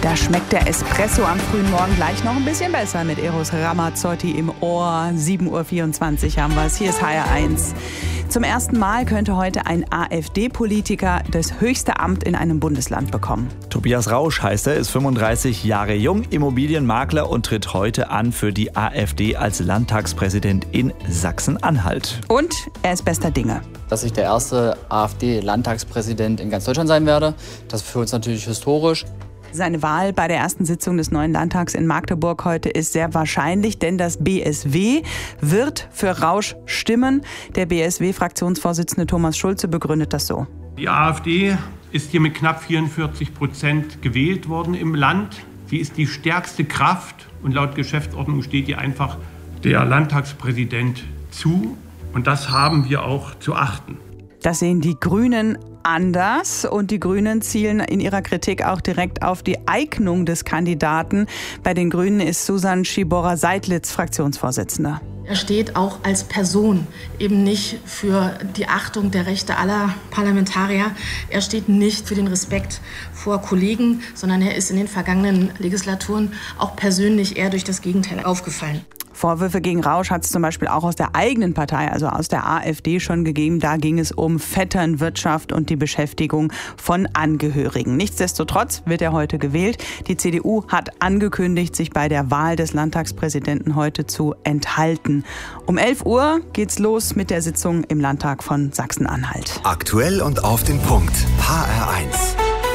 Da schmeckt der Espresso am frühen Morgen gleich noch ein bisschen besser mit Eros Ramazzotti im Ohr. 7.24 Uhr haben wir es. Hier ist HR1. Zum ersten Mal könnte heute ein AfD-Politiker das höchste Amt in einem Bundesland bekommen. Tobias Rausch heißt er, ist 35 Jahre jung, Immobilienmakler und tritt heute an für die AfD als Landtagspräsident in Sachsen-Anhalt. Und er ist bester Dinge. Dass ich der erste AfD-Landtagspräsident in ganz Deutschland sein werde, das ist für uns natürlich historisch. Seine Wahl bei der ersten Sitzung des neuen Landtags in Magdeburg heute ist sehr wahrscheinlich, denn das BSW wird für Rausch stimmen. Der BSW-Fraktionsvorsitzende Thomas Schulze begründet das so. Die AfD ist hier mit knapp 44% gewählt worden im Land. Sie ist die stärkste Kraft und laut Geschäftsordnung steht ihr einfach der Landtagspräsident zu. Und das haben wir auch zu achten. Das sehen die Grünen anders und die Grünen zielen in ihrer Kritik auch direkt auf die Eignung des Kandidaten. Bei den Grünen ist Susanne Schibora-Seidlitz Fraktionsvorsitzende. Er steht auch als Person eben nicht für die Achtung der Rechte aller Parlamentarier. Er steht nicht für den Respekt vor Kollegen, sondern er ist in den vergangenen Legislaturen auch persönlich eher durch das Gegenteil aufgefallen. Vorwürfe gegen Rausch hat es zum Beispiel auch aus der eigenen Partei, also aus der AfD, schon gegeben. Da ging es um Vetternwirtschaft und die Beschäftigung von Angehörigen. Nichtsdestotrotz wird er heute gewählt. Die CDU hat angekündigt, sich bei der Wahl des Landtagspräsidenten heute zu enthalten. Um 11 Uhr geht's los mit der Sitzung im Landtag von Sachsen-Anhalt. Aktuell und auf den Punkt. HR1.